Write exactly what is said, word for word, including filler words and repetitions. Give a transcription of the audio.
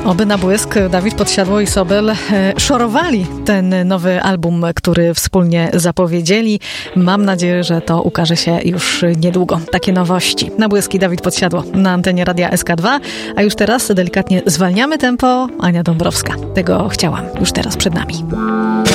Oby na błysk Dawid Podsiadło i Sobel e, szorowali ten nowy album, który wspólnie zapowiedzieli. Mam nadzieję, że to ukaże się już niedługo. Takie nowości. Na błyski Dawid Podsiadło na antenie Radia S K dwa. A już teraz delikatnie zwalniamy tempo. Ania Dąbrowska. Tego chciałam. Już teraz przed nami.